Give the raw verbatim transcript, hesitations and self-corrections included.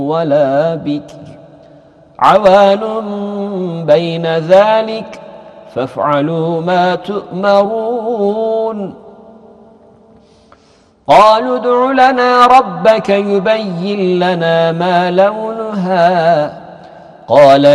ولا بكر عوان بين ذلك فافعلوا ما تؤمرون. قالوا ادع لنا ربك يبين لنا ما لونها قال